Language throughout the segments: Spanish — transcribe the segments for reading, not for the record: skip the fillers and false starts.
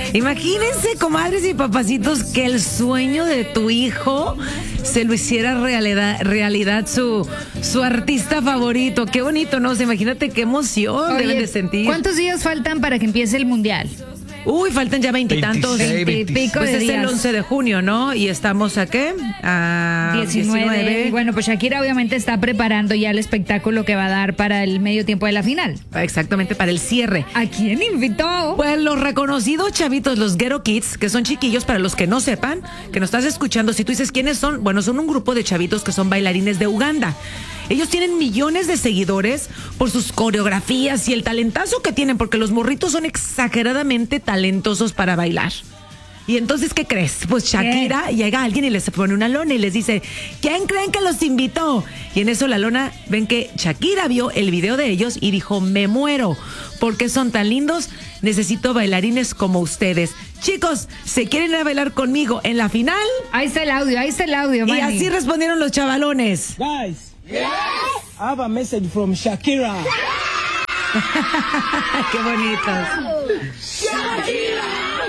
Imagínense, comadres y papacitos, que el sueño de tu hijo se lo hiciera realidad su artista favorito. Qué bonito, ¿no? O sea, imagínate qué emoción deben de sentir. ¿Cuántos días faltan para que empiece el mundial? Uy, faltan ya veintitantos. Pico pues de es días. el 11 de junio, ¿no? Y estamos ¿a qué? A 19. Y bueno, pues Shakira obviamente está preparando ya el espectáculo que va a dar para el medio tiempo de la final. Exactamente, para el cierre. ¿A quién invitó? Pues los reconocidos chavitos, los Ghetto Kids, que son chiquillos, para los que no sepan, que nos estás escuchando, si tú dices quiénes son, bueno, son un grupo de chavitos que son bailarines de Uganda. Ellos tienen millones de seguidores por sus coreografías y el talentazo que tienen, porque los morritos son exageradamente talentosos para bailar. Y entonces, ¿qué crees? Pues Shakira, llega alguien y les pone una lona y les dice, ¿quién creen que los invitó? Y en eso la lona, ven que Shakira vio el video de ellos y dijo, me muero, porque son tan lindos, necesito bailarines como ustedes. Chicos, ¿se quieren ir a bailar conmigo en la final? Ahí está el audio, Y Manny. así respondieron los chavalones. Guys, yes. I have a message from Shakira. Qué bonitos. Shakira,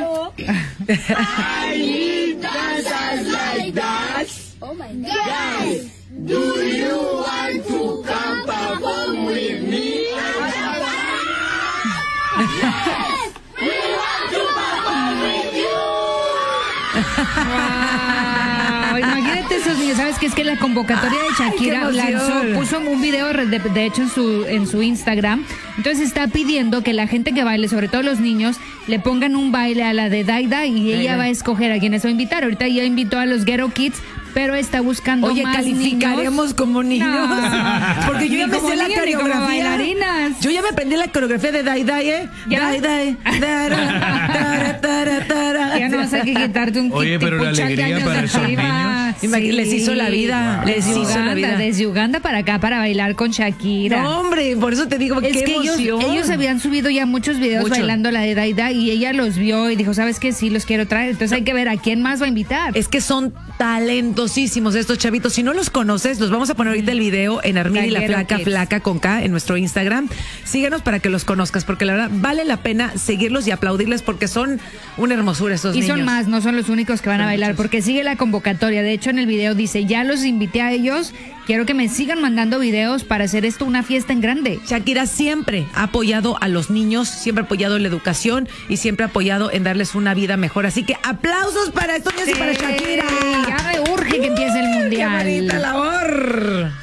I need dancers like that. Oh my God. Guys, do you want to come perform with me? Yes, we want to perform with you. Wow, imagínate esos niños. ¿Sabes qué? Es que la convocatoria de Shakira qué emoción. puso un video de hecho en su Instagram. Entonces está pidiendo que la gente que baile, sobre todo los niños, le pongan un baile a la de Daida y ella va a escoger a quienes va a invitar. Ahorita ya invitó a los Ghetto Kids, pero está buscando Oye, más calificaremos niños. como niños. No. Porque yo ya Ni me como sé la niños, ni como coreografía. bailarinas. Yo ya me aprendí la coreografía de Dai Dai, ¿eh? ¿Ya? Dai Dai. Ya no vas a que quitarte un Oye, pero la tipuchaca alegría años para esos arriba. niños. Les hizo la vida. Les hizo la vida. Desde Uganda para acá para bailar con Shakira. No, hombre, por eso te digo, Es qué que emoción. ellos habían subido ya muchos videos bailando la de Daida y ella los vio y dijo, ¿sabes qué? Sí, los quiero traer. Entonces hay que ver a quién más va a invitar. Es que son talentosísimos estos chavitos. Si no los conoces, los vamos a poner ahorita el video en Armini la Ghetto Flaca, Kids. Flaca con K en nuestro Instagram. Síguenos para que los conozcas, porque la verdad vale la pena seguirlos y aplaudirles porque son una hermosura estos Y niños. son más, no son los únicos que van a bailar, muchos. porque sigue la convocatoria. De hecho, en el video dice, ya los invité a ellos, quiero que me sigan mandando videos para hacer esto una fiesta en grande. Shakira siempre ha apoyado a los niños, siempre ha apoyado la educación y siempre ha apoyado en darles una vida mejor. Así que aplausos para estos niños y para Shakira. Ya me urge que empiece el mundial. ¡Qué bonita labor!